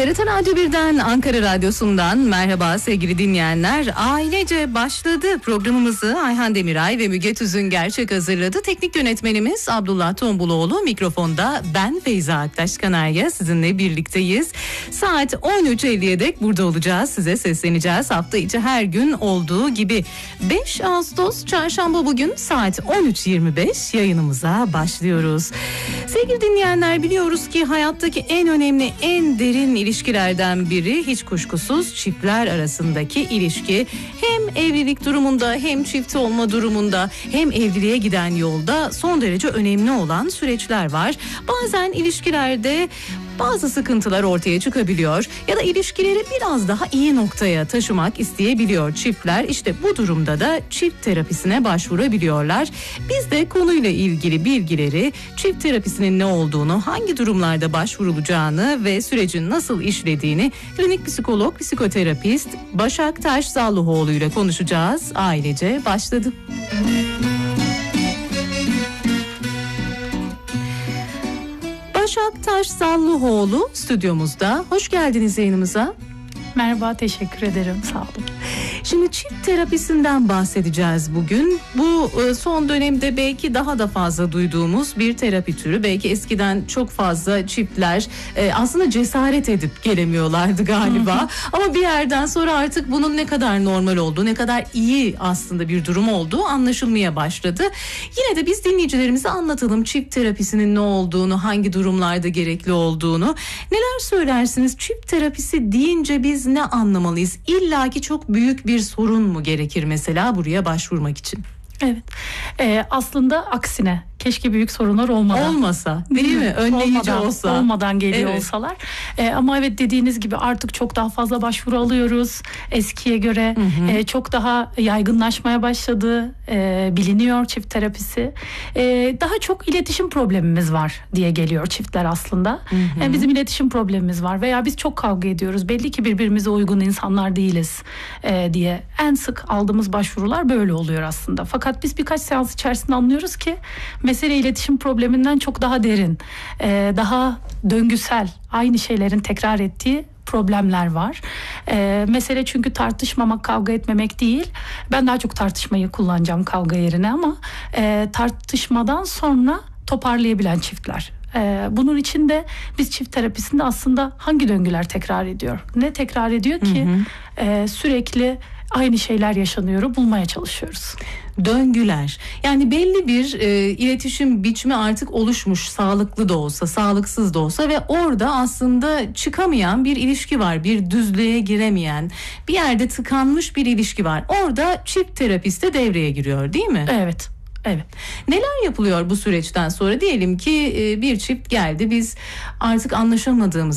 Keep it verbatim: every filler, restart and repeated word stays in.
T R T Radyo birden Ankara Radyosu'ndan merhaba sevgili dinleyenler. Ailece başladı programımızı Ayhan Demiray ve Müge Tüzün Gerçek hazırladı. Teknik yönetmenimiz Abdullah Tombuloğlu, mikrofonda ben Feyza Aktaş Kanarya sizinle birlikteyiz. Saat on üç elliye dek burada olacağız, size sesleneceğiz. Hafta içi her gün olduğu gibi. beş Ağustos Çarşamba bugün saat on üç yirmi beş yayınımıza başlıyoruz. Sevgili dinleyenler, biliyoruz ki hayattaki en önemli, en derin ilişkilerden biri hiç kuşkusuz çiftler arasındaki ilişki. Hem evlilik durumunda hem çift olma durumunda hem evliliğe giden yolda son derece önemli olan süreçler var. Bazen ilişkilerde bazı sıkıntılar ortaya çıkabiliyor ya da ilişkileri biraz daha iyi noktaya taşımak isteyebiliyor çiftler. İşte bu durumda da çift terapisine başvurabiliyorlar. Biz de konuyla ilgili bilgileri, çift terapisinin ne olduğunu, hangi durumlarda başvurulacağını ve sürecin nasıl işlediğini klinik psikolog, psikoterapist Başak Taş Zallıoğlu ile konuşacağız. Ailece başladı. Başak Taş Zallıoğlu stüdyomuzda. Hoş geldiniz yayınımıza. Merhaba, teşekkür ederim. Sağ olun. Şimdi çift terapisinden bahsedeceğiz bugün. Bu son dönemde belki daha da fazla duyduğumuz bir terapi türü. Belki eskiden çok fazla çiftler aslında cesaret edip gelemiyorlardı galiba. Ama bir yerden sonra artık bunun ne kadar normal olduğu, ne kadar iyi aslında bir durum olduğu anlaşılmaya başladı. Yine de biz dinleyicilerimize anlatalım çift terapisinin ne olduğunu, hangi durumlarda gerekli olduğunu. Neler söylersiniz? Çift terapisi deyince biz ne anlamalıyız? İlla ki çok büyük bir sorun mu gerekir mesela buraya başvurmak için? Evet. Ee, aslında aksine. Keşke büyük sorunlar olmadan. Olmasa, değil, değil mi? mi? Önleyici olmadan, olsa. Olmadan geliyor evet. olsalar. Ee, ama evet, dediğiniz gibi artık çok daha fazla başvuru alıyoruz. Eskiye göre hı hı. E, çok daha yaygınlaşmaya başladı. E, biliniyor çift terapisi. E, daha çok iletişim problemimiz var diye geliyor çiftler aslında. Hı hı. E, bizim iletişim problemimiz var veya biz çok kavga ediyoruz. Belli ki birbirimize uygun insanlar değiliz e, diye. En sık aldığımız başvurular böyle oluyor aslında. Fakat biz birkaç seans içerisinde anlıyoruz ki mesele iletişim probleminden çok daha derin, daha döngüsel, aynı şeylerin tekrar ettiği problemler var. Mesele çünkü tartışmamak, kavga etmemek değil. Ben daha çok tartışmayı kullanacağım kavga yerine ama tartışmadan sonra toparlayabilen çiftler. Bunun için de biz çift terapisinde aslında hangi döngüler tekrar ediyor? Ne tekrar ediyor ki? Hı hı. Sürekli aynı şeyler yaşanıyor, bulmaya çalışıyoruz. Döngüler. Yani belli bir e, iletişim biçimi artık oluşmuş, sağlıklı da olsa, sağlıksız da olsa ve orada aslında çıkamayan bir ilişki var. Bir düzlüğe giremeyen, bir yerde tıkanmış bir ilişki var. Orada çift terapist de devreye giriyor, değil mi? Evet. Evet. Neler yapılıyor bu süreçten sonra? Diyelim ki bir çift geldi, biz artık anlaşamadığımız